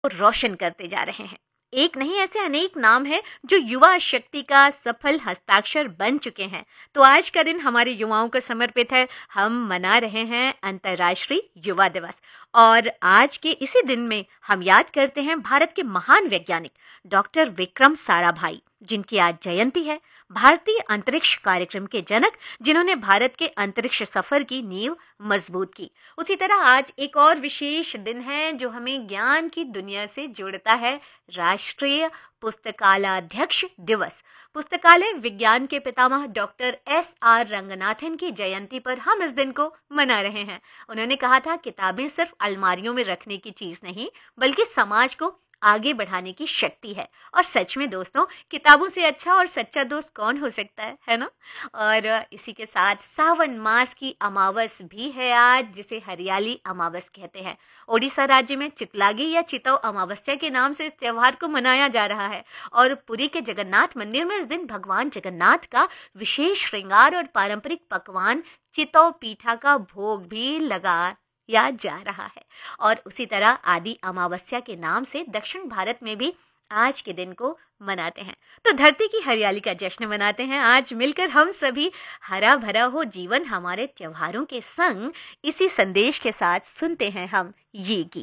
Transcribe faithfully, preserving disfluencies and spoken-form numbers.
रोशन करते जा रहे हैं। एक नहीं, ऐसे अनेक नाम हैं जो युवा शक्ति का सफल हस्ताक्षर बन चुके हैं। तो आज का दिन हमारे युवाओं को समर्पित है। हम मना रहे हैं अंतर्राष्ट्रीय युवा दिवस और आज के इसी दिन में हम याद करते हैं भारत के महान वैज्ञानिक डॉक्टर विक्रम साराभाई, जिनकी आज जयंती है। भारतीय अंतरिक्ष कार्यक्रम के जनक, जिन्होंने भारत के अंतरिक्ष सफर की नींव मजबूत की। उसी तरह आज एक और विशेष दिन है जो हमें ज्ञान की दुनिया से जोड़ता है, राष्ट्रीय पुस्तकालयाध्यक्ष दिवस। पुस्तकालय विज्ञान के पितामह डॉक्टर एस आर रंगनाथन की जयंती पर हम इस दिन को मना रहे हैं। उन्होंने कहा था, किताबें सिर्फ अलमारियों में रखने की चीज नहीं, बल्कि समाज को आगे बढ़ाने की शक्ति है। और सच में दोस्तों, किताबों से अच्छा और सच्चा दोस्त कौन हो सकता है, है ना? और इसी के साथ सावन मास की अमावस भी है आज, जिसे हरियाली अमावस कहते हैं। ओडिशा राज्य में चितलागी या चितौ अमावस्या के नाम से इस त्योहार को मनाया जा रहा है और पुरी के जगन्नाथ मंदिर में इस दिन भगवान जगन्नाथ का विशेष श्रृंगार और पारंपरिक पकवान चितौ पीठा का भोग भी लगा या जा रहा है। और उसी तरह आदि अमावस्या के नाम से दक्षिण भारत में भी आज के दिन को मनाते हैं। तो धरती की हरियाली का जश्न मनाते हैं आज मिलकर हम सभी। हरा भरा हो जीवन हमारे त्योहारों के संग, इसी संदेश के साथ सुनते हैं हम ये गीत।